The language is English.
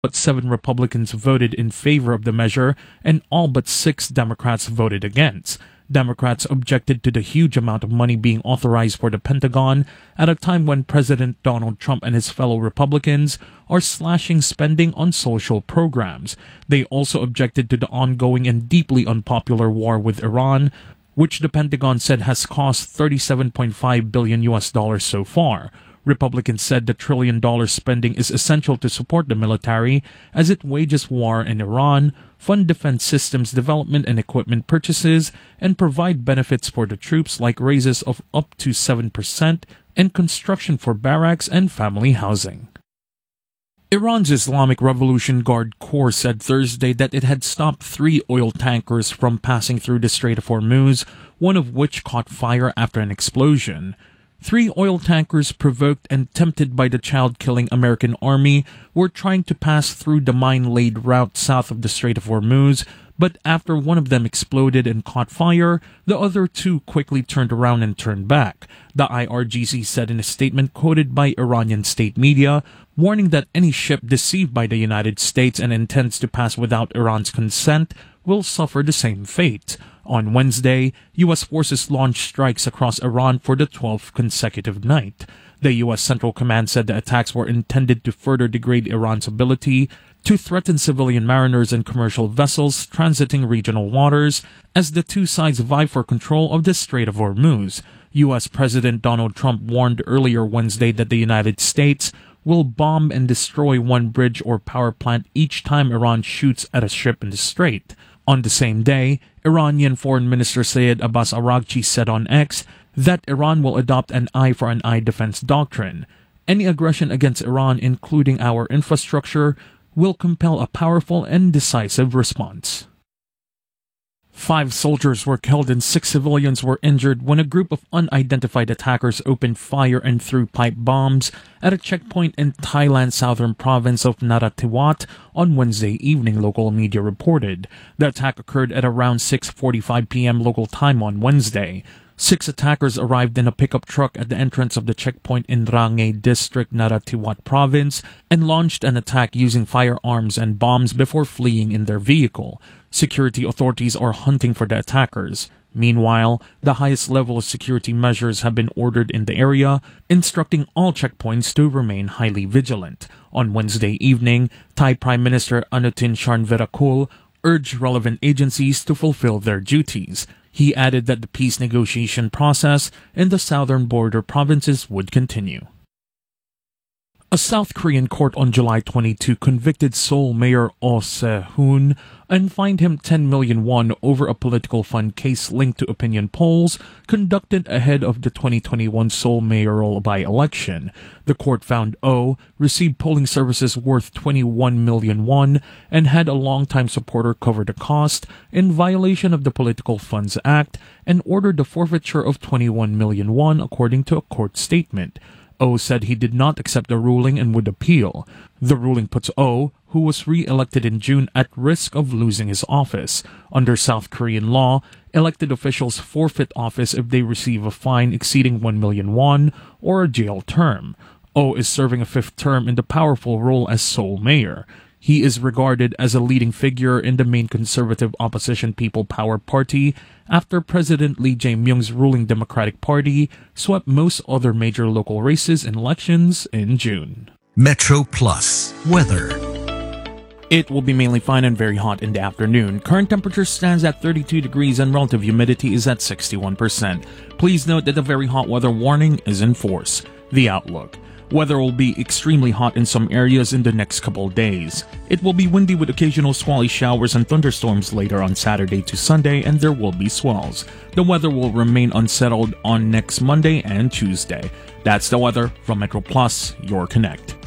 but 7 Republicans voted in favor of the measure and all but 6 Democrats voted against. Democrats objected to the huge amount of money being authorized for the Pentagon at a time when President Donald Trump and his fellow Republicans are slashing spending on social programs. They also objected to the ongoing and deeply unpopular war with Iran, which the Pentagon said has cost $37.5 billion so far. Republicans said the $1 trillion spending is essential to support the military as it wages war in Iran, fund defense systems development and equipment purchases, and provide benefits for the troops like raises of up to 7% and construction for barracks and family housing. Iran's Islamic Revolution Guard Corps said Thursday that it had stopped 3 oil tankers from passing through the Strait of Hormuz, one of which caught fire after an explosion. 3 oil tankers, provoked and tempted by the child-killing American army, were trying to pass through the mine-laid route south of the Strait of Hormuz, but after one of them exploded and caught fire, the other 2 quickly turned around and turned back. The IRGC said in a statement quoted by Iranian state media, warning that any ship deceived by the United States and intends to pass without Iran's consent will suffer the same fate. On Wednesday, U.S. forces launched strikes across Iran for the 12th consecutive night. The U.S. Central Command said the attacks were intended to further degrade Iran's ability to threaten civilian mariners and commercial vessels transiting regional waters as the 2 sides vie for control of the Strait of Hormuz. U.S. President Donald Trump warned earlier Wednesday that the United States will bomb and destroy 1 bridge or power plant each time Iran shoots at a ship in the strait. On the same day, Iranian Foreign Minister Sayed Abbas Araghchi said on X that Iran will adopt an eye for an eye defense doctrine. Any aggression against Iran, including our infrastructure, will compel a powerful and decisive response. 5 soldiers were killed and 6 civilians were injured when a group of unidentified attackers opened fire and threw pipe bombs at a checkpoint in Thailand's southern province of Narathiwat on Wednesday evening, local media reported. The attack occurred at around 6:45 p.m. local time on Wednesday. 6 attackers arrived in a pickup truck at the entrance of the checkpoint in Rangay District, Narathiwat Province, and launched an attack using firearms and bombs before fleeing in their vehicle. Security authorities are hunting for the attackers. Meanwhile, the highest level of security measures have been ordered in the area, instructing all checkpoints to remain highly vigilant. On Wednesday evening, Thai Prime Minister Anutin Charnvirakul urged relevant agencies to fulfill their duties. He added that the peace negotiation process in the southern border provinces would continue. A South Korean court on July 22 convicted Seoul Mayor Oh Se-hoon and fined him 10 million won over a political fund case linked to opinion polls conducted ahead of the 2021 Seoul mayoral by-election. The court found Oh received polling services worth 21 million won and had a longtime supporter cover the cost in violation of the Political Funds Act and ordered the forfeiture of 21 million won, according to a court statement. Oh said he did not accept the ruling and would appeal. The ruling puts Oh, who was re-elected in June, at risk of losing his office. Under South Korean law, elected officials forfeit office if they receive a fine exceeding 1 million won or a jail term. Oh is serving a 5th term in the powerful role as Seoul mayor. He is regarded as a leading figure in the main conservative opposition People Power Party after President Lee Jae-myung's ruling Democratic Party swept most other major local races and elections in June. Metro Plus weather. It will be mainly fine and very hot in the afternoon. Current temperature stands at 32 degrees and relative humidity is at 61%. Please note that the very hot weather warning is in force. The outlook. Weather will be extremely hot in some areas in the next couple days. It will be windy with occasional squally showers and thunderstorms later on Saturday to Sunday, and there will be swells. The weather will remain unsettled on next Monday and Tuesday. That's the weather from Metro Plus, your connect.